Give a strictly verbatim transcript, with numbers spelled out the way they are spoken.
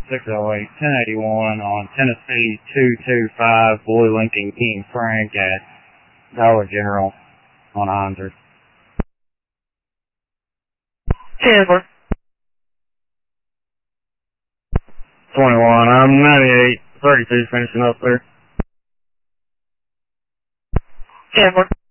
six oh eight, ten eighty-one on Tennessee two two five, Blue Lincoln King Frank at Dollar General on Heinzer. Chandler. twenty-one, I'm ninety-eight, thirty-two finishing up there. Chandler.